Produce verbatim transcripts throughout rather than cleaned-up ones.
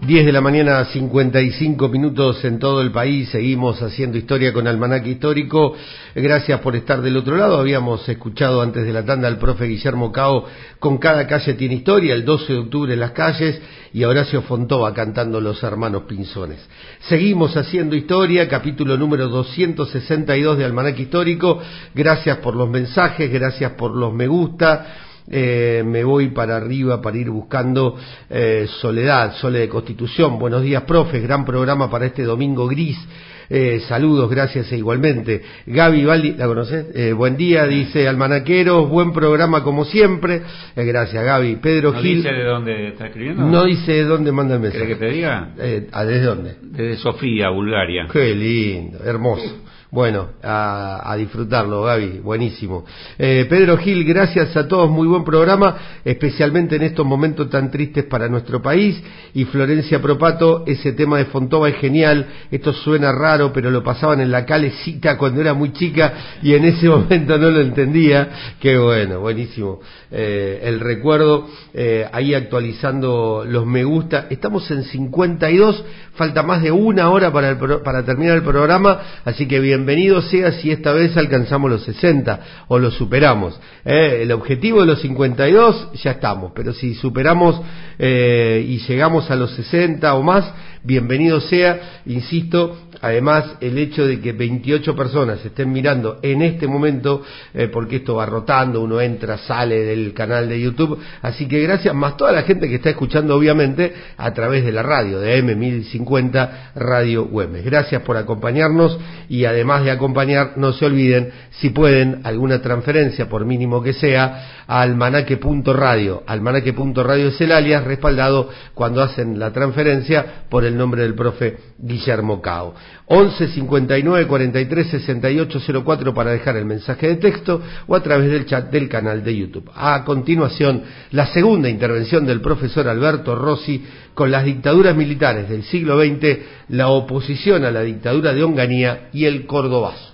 diez de la mañana, cincuenta y cinco minutos en todo el país. Seguimos haciendo historia con Almanaque Histórico. Gracias por estar del otro lado. Habíamos escuchado antes de la tanda al profe Guillermo Cao con Cada calle tiene historia, el doce de octubre en las calles, y Horacio Fontova cantando Los hermanos Pinzones. Seguimos haciendo historia, capítulo número doscientos sesenta y dos de Almanaque Histórico. Gracias por los mensajes, gracias por los me gusta. Eh, me voy para arriba para ir buscando eh, Soledad, Sole de Constitución. Buenos días, profes, gran programa para este domingo gris. Eh, saludos, gracias e igualmente. Gaby Valdi, ¿la conoces? Eh, buen día, dice Almanaqueros, buen programa como siempre. Eh, gracias, Gaby. Pedro ¿No Gil. dice de dónde está escribiendo? No dice de dónde manda el mensaje. ¿Querés que te diga? Eh, ¿a ¿Desde dónde? Desde Sofía, Bulgaria. Qué lindo, hermoso. Bueno, a, a disfrutarlo, Gaby, buenísimo. Eh, Pedro Gil, gracias a todos, muy buen programa, especialmente en estos momentos tan tristes para nuestro país. Y Florencia Propato, ese tema de Fontova es genial, esto suena raro, pero lo pasaban en la calecita cuando era muy chica y en ese momento no lo entendía. Qué bueno, buenísimo. Eh, el recuerdo, eh, ahí actualizando los me gusta. Estamos en cincuenta y dos, falta más de una hora para, el pro, para terminar el programa, así que bien. Bienvenido sea si esta vez alcanzamos los sesenta o los superamos. Eh, el objetivo de los cincuenta y dos ya estamos, pero si superamos eh, y llegamos a los sesenta o más, bienvenido sea, insisto. Además, el hecho de que veintiocho personas estén mirando en este momento, eh, porque esto va rotando, uno entra, sale del canal de YouTube, así que gracias, más toda la gente que está escuchando obviamente a través de la radio, de M mil cincuenta Radio Güemes. Gracias por acompañarnos y además de acompañar, no se olviden, si pueden, alguna transferencia, por mínimo que sea, a almanaque punto radio. Almanaque punto radio es el alias respaldado cuando hacen la transferencia por el nombre del profe Guillermo Cao. once cincuenta y nueve cuarenta y tres sesenta y ocho cero cuatro para dejar el mensaje de texto o a través del chat del canal de YouTube. A continuación, la segunda intervención del profesor Alberto Rossi con las dictaduras militares del siglo veinte, la oposición a la dictadura de Onganía y el Cordobazo.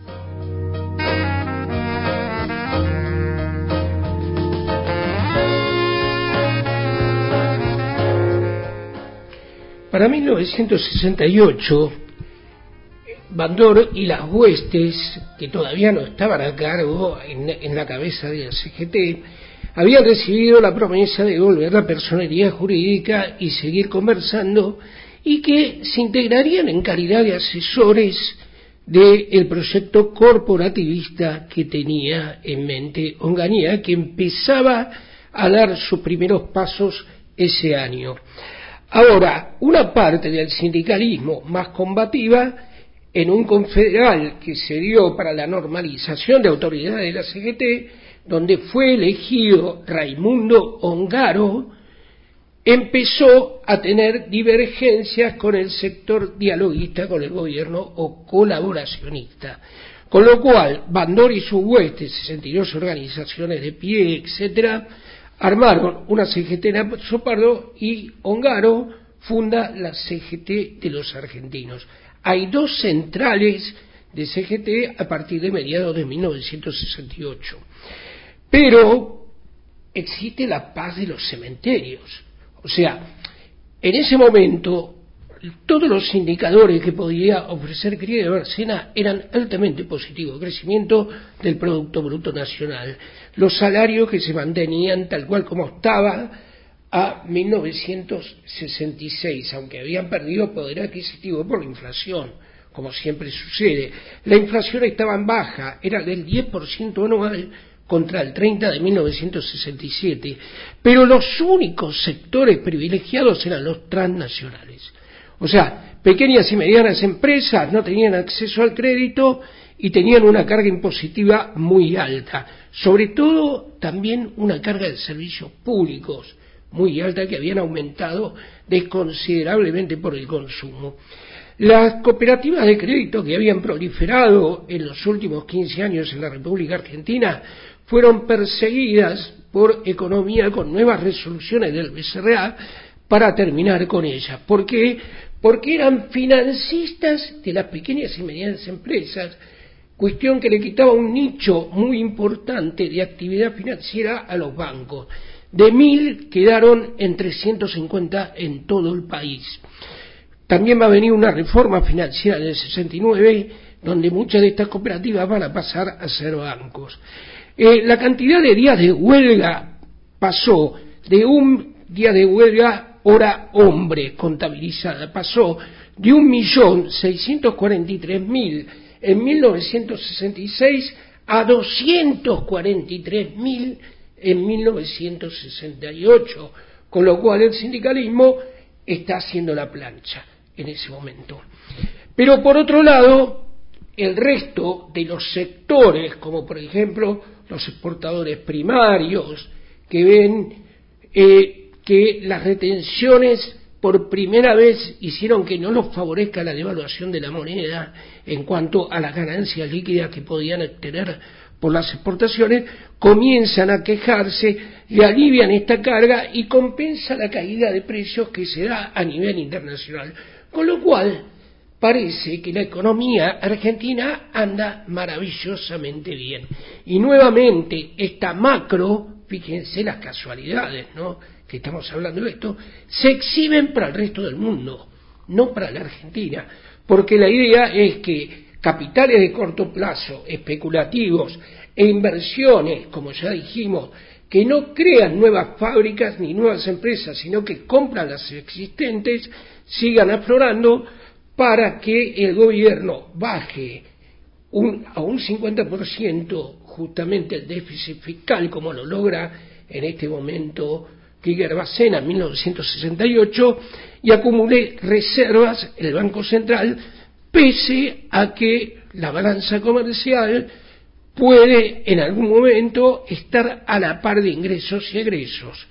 Para mil novecientos sesenta y ocho, Bandor y las huestes, que todavía no estaban a cargo en, en la cabeza de la C G T, habían recibido la promesa de devolver la personería jurídica y seguir conversando, y que se integrarían en calidad de asesores del proyecto corporativista que tenía en mente Onganía, que empezaba a dar sus primeros pasos ese año. Ahora, una parte del sindicalismo más combativa, en un confederal que se dio para la normalización de autoridades de la C G T, donde fue elegido Raimundo Ongaro, empezó a tener divergencias con el sector dialoguista con el gobierno o colaboracionista. Con lo cual, Bandor y sus huestes, sesenta y dos organizaciones de pie, etcétera, armaron una C G T en Azopardo y Ongaro funda la C G T de los argentinos. Hay dos centrales de C G T a partir de mediados de mil novecientos sesenta y ocho. Pero existe la paz de los cementerios. O sea, en ese momento todos los indicadores que podía ofrecer Cría Bárcena eran altamente positivos. Crecimiento del Producto Bruto Nacional, los salarios que se mantenían tal cual como estaba a mil novecientos sesenta y seis, aunque habían perdido poder adquisitivo por la inflación, como siempre sucede. La inflación estaba en baja, era del diez por ciento anual contra el treinta de mil novecientos sesenta y siete, pero los únicos sectores privilegiados eran los transnacionales. O sea, pequeñas y medianas empresas no tenían acceso al crédito y tenían una carga impositiva muy alta, sobre todo también una carga de servicios públicos muy alta que habían aumentado desconsiderablemente por el consumo. Las cooperativas de crédito que habían proliferado en los últimos quince años en la República Argentina fueron perseguidas por Economía con nuevas resoluciones del B C R A para terminar con ellas. ¿Por qué? Porque eran financistas de las pequeñas y medianas empresas, cuestión que le quitaba un nicho muy importante de actividad financiera a los bancos. de mil quedaron en trescientos cincuenta en todo el país. También va a venir una reforma financiera del sesenta y nueve, donde muchas de estas cooperativas van a pasar a ser bancos. Eh, la cantidad de días de huelga pasó de un día de huelga hora hombre contabilizada, pasó de un millón seiscientos cuarenta y tres mil en mil novecientos sesenta y seis a doscientos cuarenta y tres mil en mil novecientos sesenta y ocho, con lo cual el sindicalismo está haciendo la plancha en ese momento. Pero por otro lado, el resto de los sectores, como por ejemplo los exportadores primarios, que ven eh, que las retenciones por primera vez hicieron que no los favorezca la devaluación de la moneda en cuanto a las ganancias líquidas que podían obtener por las exportaciones, comienzan a quejarse, le alivian esta carga y compensa la caída de precios que se da a nivel internacional. Con lo cual, parece que la economía argentina anda maravillosamente bien. Y nuevamente, esta macro, fíjense las casualidades, ¿no?, que estamos hablando de esto, se exhiben para el resto del mundo, no para la Argentina, porque la idea es que capitales de corto plazo, especulativos e inversiones, como ya dijimos, que no crean nuevas fábricas ni nuevas empresas, sino que compran las existentes, sigan aflorando para que el gobierno baje un, a un cincuenta por ciento justamente el déficit fiscal, como lo logra en este momento Krieger-Bacena en mil novecientos sesenta y ocho, y acumule reservas en el Banco Central, pese a que la balanza comercial puede en algún momento estar a la par de ingresos y egresos,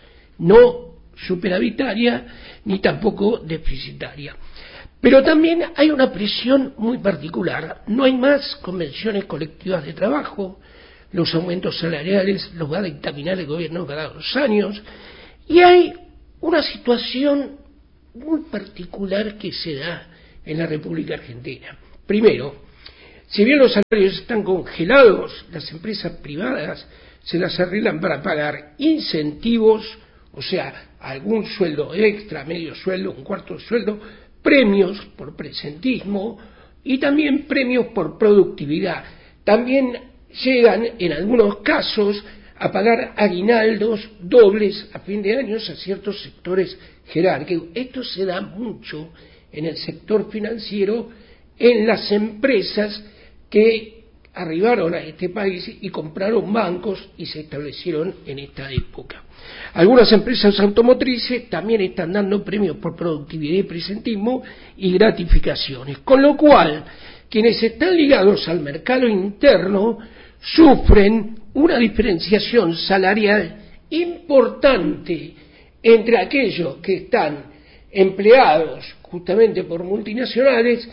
no superavitaria ni tampoco deficitaria. Pero también hay una presión muy particular, no hay más convenciones colectivas de trabajo, los aumentos salariales los va a dictaminar el gobierno cada dos años, y hay una situación muy particular que se da en la República Argentina. Primero, si bien los salarios están congelados, las empresas privadas se las arreglan para pagar incentivos, o sea, algún sueldo extra, medio sueldo, un cuarto sueldo, premios por presentismo y también premios por productividad. También llegan en algunos casos a pagar aguinaldos dobles a fin de año a ciertos sectores jerárquicos. Esto se da mucho en el sector financiero, en las empresas que arribaron a este país y compraron bancos y se establecieron en esta época. Algunas empresas automotrices también están dando premios por productividad y presentismo y gratificaciones, con lo cual quienes están ligados al mercado interno sufren una diferenciación salarial importante entre aquellos que están empleados justamente por multinacionales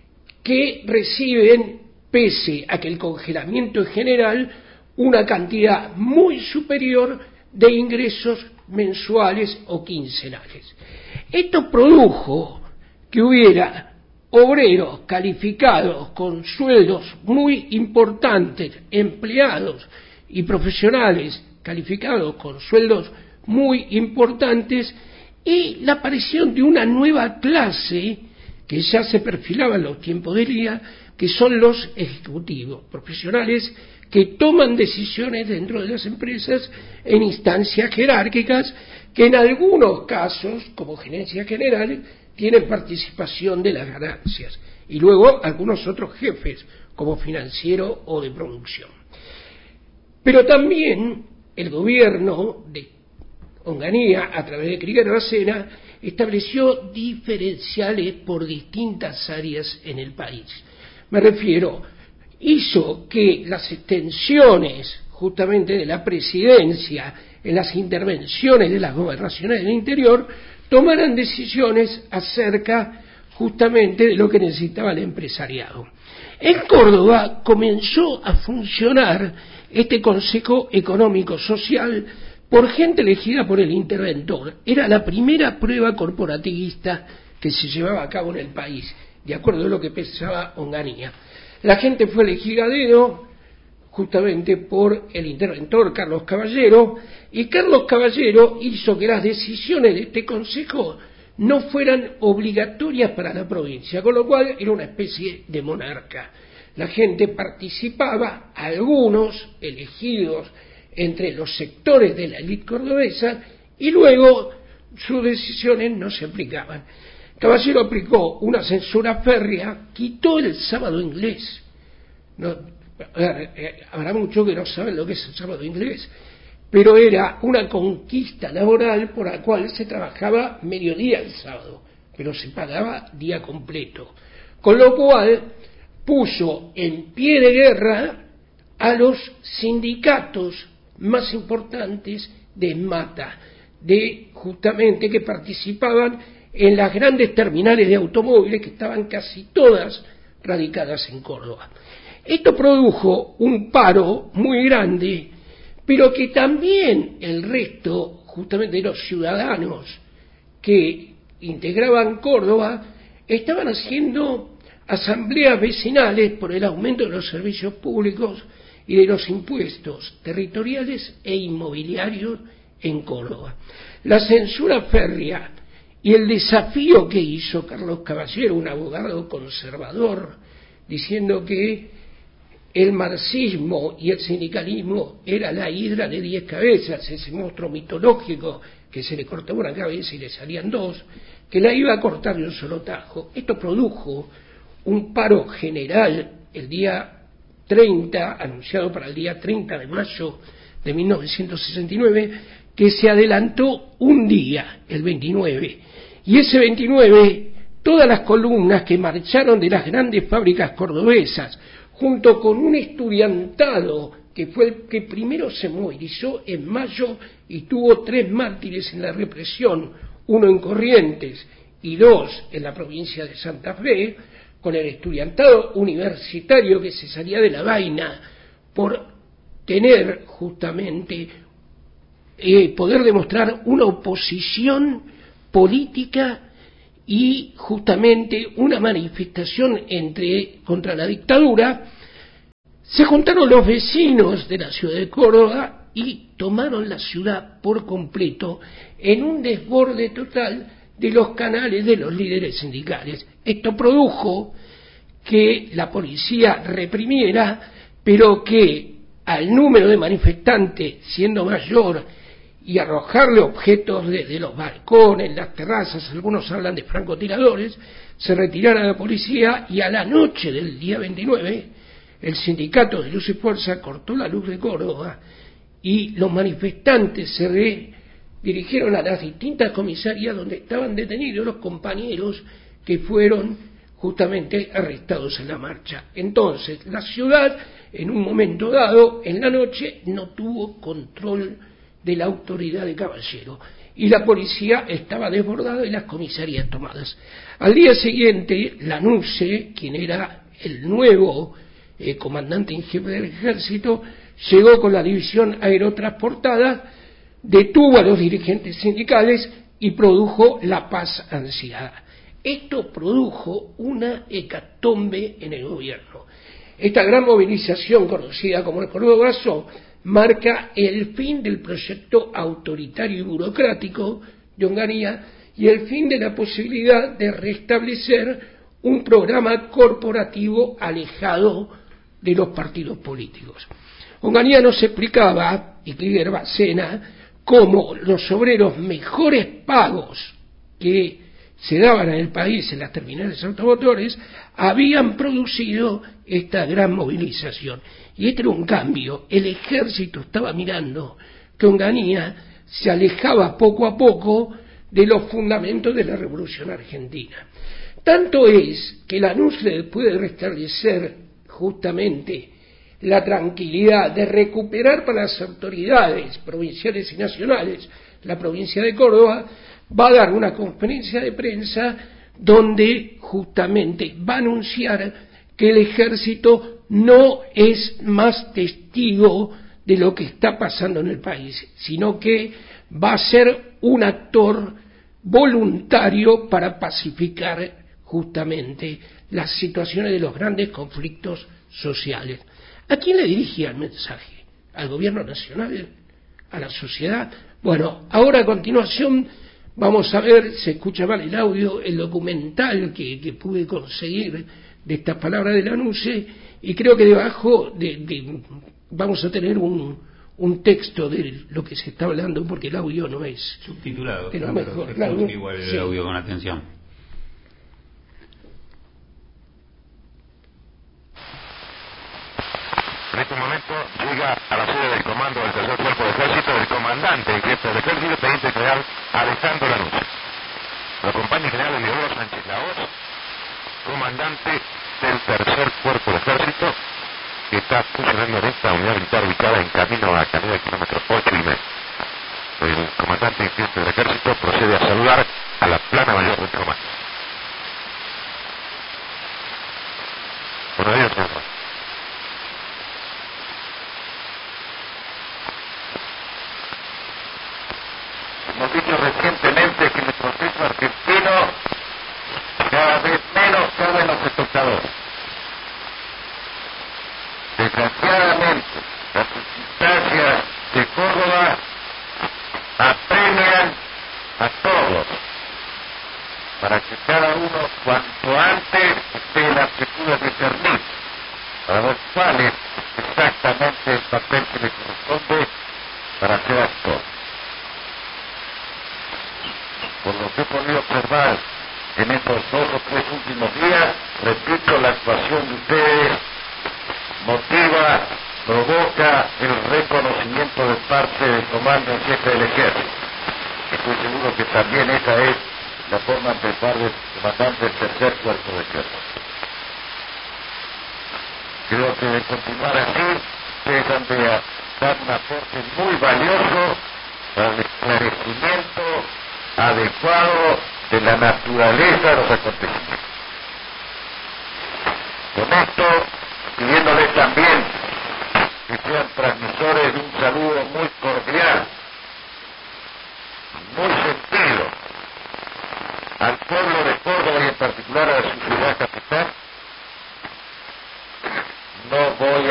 que reciben, pese a que el congelamiento es general, una cantidad muy superior de ingresos mensuales o quincenales. Esto produjo que hubiera obreros calificados con sueldos muy importantes, empleados y profesionales calificados con sueldos muy importantes, y la aparición de una nueva clase que ya se perfilaba en los tiempos del día, que son los ejecutivos, profesionales que toman decisiones dentro de las empresas en instancias jerárquicas, que en algunos casos, como gerencia general, tienen participación de las ganancias, y luego algunos otros jefes, como financiero o de producción. Pero también el gobierno de Onganía, a través de Krieger-Bacena, estableció diferenciales por distintas áreas en el país. Me refiero, hizo que las extensiones justamente de la presidencia en las intervenciones de las gobernaciones del interior tomaran decisiones acerca justamente de lo que necesitaba el empresariado. En Córdoba comenzó a funcionar este Consejo Económico Social por gente elegida por el interventor. Era la primera prueba corporativista que se llevaba a cabo en el país, de acuerdo a lo que pensaba Onganía. La gente fue elegida a dedo, justamente por el interventor Carlos Caballero, y Carlos Caballero hizo que las decisiones de este consejo no fueran obligatorias para la provincia, con lo cual era una especie de monarca. La gente participaba, algunos elegidos entre los sectores de la élite cordobesa, y luego sus decisiones no se aplicaban. Caballero aplicó una censura férrea, quitó el sábado inglés. No, habrá muchos que no saben lo que es el sábado inglés, pero era una conquista laboral por la cual se trabajaba mediodía el sábado, pero se pagaba día completo, con lo cual puso en pie de guerra a los sindicatos más importantes de Mata, de justamente que participaban en las grandes terminales de automóviles que estaban casi todas radicadas en Córdoba. Esto produjo un paro muy grande, pero que también el resto, justamente de los ciudadanos que integraban Córdoba, estaban haciendo asambleas vecinales por el aumento de los servicios públicos y de los impuestos territoriales e inmobiliarios en Córdoba. La censura férrea y el desafío que hizo Carlos Caballero, un abogado conservador, diciendo que el marxismo y el sindicalismo era la hidra de diez cabezas, ese monstruo mitológico que se le cortaba una cabeza y le salían dos, que la iba a cortar de un solo tajo. Esto produjo un paro general el día treinta, anunciado para el día treinta de mayo de mil novecientos sesenta y nueve, que se adelantó un día, el veintinueve, y ese veintinueve, todas las columnas que marcharon de las grandes fábricas cordobesas, junto con un estudiantado que fue el que primero se movilizó en mayo y tuvo tres mártires en la represión, uno en Corrientes y dos en la provincia de Santa Fe, con el estudiantado universitario que se salía de la vaina por tener justamente eh, poder demostrar una oposición política y justamente una manifestación entre contra la dictadura. Se juntaron los vecinos de la ciudad de Córdoba y tomaron la ciudad por completo en un desborde total de los canales de los líderes sindicales. Esto produjo que la policía reprimiera, pero que al número de manifestantes siendo mayor y arrojarle objetos desde los balcones, las terrazas, algunos hablan de francotiradores, se retirara la policía, y a la noche del día veintinueve el sindicato de Luz y Fuerza cortó la luz de Córdoba y los manifestantes se re dirigieron a las distintas comisarías donde estaban detenidos los compañeros que fueron justamente arrestados en la marcha. Entonces, la ciudad, en un momento dado, en la noche, no tuvo control de la autoridad de Caballero, y la policía estaba desbordada y las comisarías tomadas. Al día siguiente, Lanusse, quien era el nuevo eh, comandante en jefe del ejército, llegó con la división aerotransportada, detuvo a los dirigentes sindicales y produjo la paz ansiada. Esto produjo una hecatombe en el gobierno. Esta gran movilización, conocida como el Cordobazo, marca el fin del proyecto autoritario y burocrático de Onganía y el fin de la posibilidad de restablecer un programa corporativo alejado de los partidos políticos. Onganía nos explicaba, y Cliver Bacena, cómo los obreros mejores pagos que se daban en el país en las terminales automotores habían producido esta gran movilización. Y este era un cambio. El ejército estaba mirando que Onganía se alejaba poco a poco de los fundamentos de la Revolución Argentina. Tanto es que Lanusse puede restablecer justamente la tranquilidad de recuperar para las autoridades provinciales y nacionales la provincia de Córdoba, va a dar una conferencia de prensa donde justamente va a anunciar que el ejército no es más testigo de lo que está pasando en el país, sino que va a ser un actor voluntario para pacificar justamente las situaciones de los grandes conflictos sociales. ¿A quién le dirigía el mensaje? ¿Al gobierno nacional? ¿A la sociedad? Bueno, ahora a continuación vamos a ver, se escucha mal el audio, el documental que, que pude conseguir de estas palabras de Lanuse, y creo que debajo de, de, vamos a tener un, un texto de lo que se está hablando, porque el audio no es subtitulado, de lo claro, mejor, pero claro, igual el sí. audio con atención. En este momento llega a la sede del comando del tercer cuerpo de ejército el comandante en jefe del ejército, teniente general Alejandro Lanuse. Lo acompaña el general Eleodoro Sánchez Lahoz, comandante del tercer cuerpo de ejército, que está funcionando en esta unidad militar ubicada en camino a Canela, kilómetro ocho y medio. El comandante en jefe del ejército procede a saludar a la plana mayor del comando. Buenos días, señor. Hemos dicho recientemente que en el proceso argentino cada vez menos caben los espectadores. Desgraciadamente, las circunstancias de Córdoba apremian a todos para que cada uno cuanto antes esté en la actitud de discernir, para ver cuál es exactamente el papel que le corresponde para ser actor. Por lo que he podido observar en estos dos o tres últimos días, repito, la actuación de ustedes motiva, provoca el reconocimiento de parte del comando en jefe del ejército. Estoy seguro que también esa es la forma de pensar del comandante del tercer cuerpo de ejército. Creo que de continuar así, ustedes han de dar un aporte muy valioso para el esclarecimiento adecuado de la naturaleza de los acontecimientos. Con esto, pidiéndoles también que sean transmisores de un saludo muy cordial, muy sentido, al pueblo de Córdoba y en particular a su ciudad capital, no voy